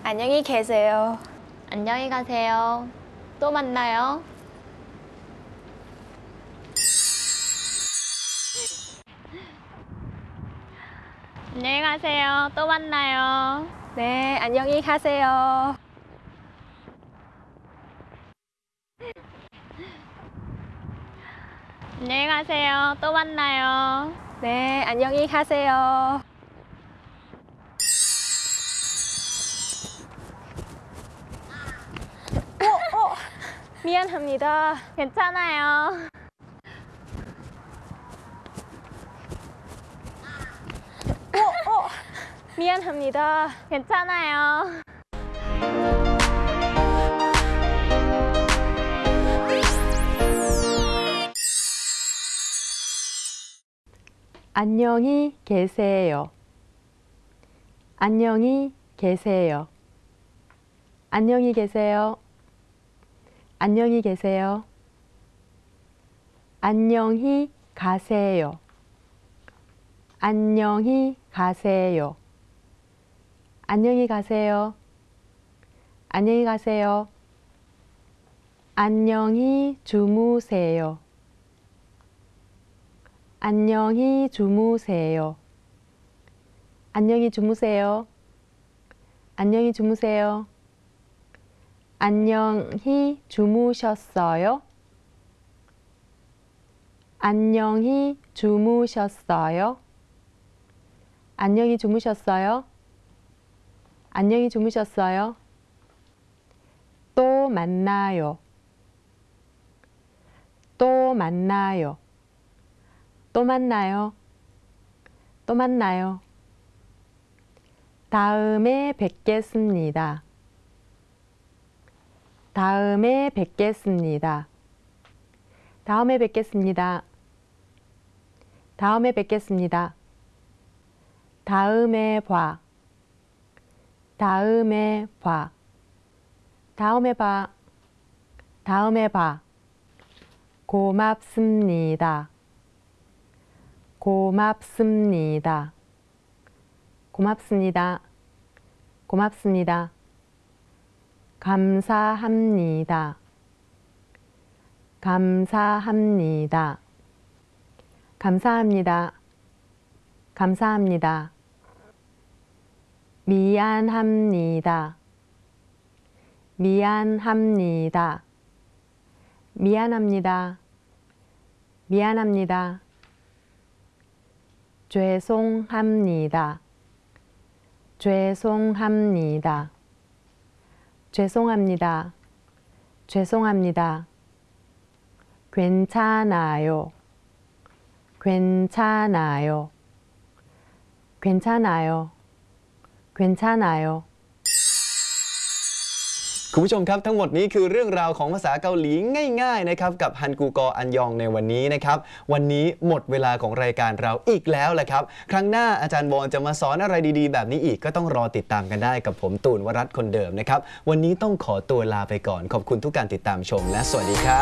안녕히 계세요. 안녕히 가세요. 또 만나요. 안녕히 가세요. 또 만나요. 네, 안녕히 가세요. 안녕히 가세요. 또 만나요. 네, 안녕히 가세요. 미안합니다. 괜찮아요. 미안합니다. 괜찮아요. 안녕히 계세요. 안녕히 계세요. 안녕히 계세요. 안녕히 계세요. 안녕히 가세요. 안녕히 가세요. 안녕히 가세요. 안녕히 가세요. 안녕히 주무세요. 안녕히 주무세요. 안녕히 주무세요. 안녕히 주무세요. 안녕히 주무셨어요? 안녕히 주무셨어요? 안녕히 주무셨어요? 안녕히 주무셨어요? 또 만나요. 또 만나요. 또 만나요. 또 만나요. 다음에 뵙겠습니다. 다음에 뵙겠습니다. 다음에 뵙겠습니다. 다음에 뵙겠습니다. 다음에 봐. 다음에 봐. 다음에 봐. 다음에 봐. 고맙습니다. 고맙습니다. 고맙습니다. 고맙습니다. 감사합니다. 감사합니다. 감사합니다. 감사합니다. 미안합니다. 미안합니다. 미안합니다. 미안합니다. 죄송합니다. 죄송합니다. 죄송합니다. 죄송합니다. 괜찮아요. 괜찮아요. 괜찮아요. 괜찮아요. คุณผู้ชมครับทั้งหมดนี้คือเรื่องราวของภาษาเกาหลีง่ายๆนะครับกับฮันกูกออันยองในวันนี้นะครับวันนี้หมดเวลาของรายการเราอีกแล้วแหละครับครั้งหน้าอาจารย์บอลจะมาสอนอะไรดีๆแบบนี้อีกก็ต้องรอติดตามกันได้กับผมตูนวรัตน์คนเดิมนะครับวันนี้ต้องขอตัวลาไปก่อนขอบคุณทุกการติดตามชมและสวัสดีครับ